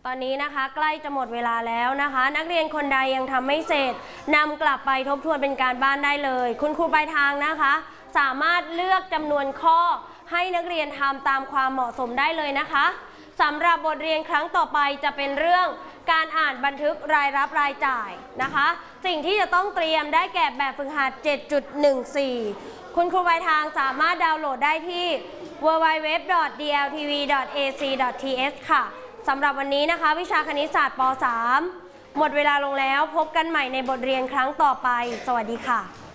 ตอนนี้นะคะใกล้จะหมดเวลาแล้วนะคะ นักเรียนคนใดยังทำไม่เสร็จนำกลับไปทบทวนเป็นการบ้านได้เลยคุณครูปลายทางนะคะสามารถเลือกจำนวนข้อให้นักเรียนทำตามความเหมาะสมได้เลยนะคะสำหรับบทเรียนครั้งต่อไปจะเป็นเรื่องการอ่านบันทึกรายรับรายจ่ายนะคะสิ่งที่จะต้องเตรียมได้แก่แบบฝึกหัด 7.14 คุณครูปลายทางสามารถดาวน์โหลดได้ที่ www.dltv.ac.th ค่ะสำหรับวันนี้นะคะวิชาคณิตศาสตร์ป .3 หมดเวลาลงแล้วพบกันใหม่ในบทเรียนครั้งต่อไปสวัสดีค่ะ